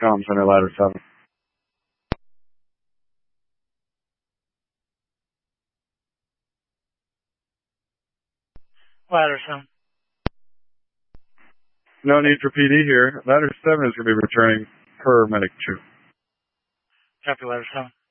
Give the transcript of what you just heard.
comm center, ladder 7. Ladder 7. No need for PD here. Ladder 7 is going to be returning per medic 2. Copy, ladder 7.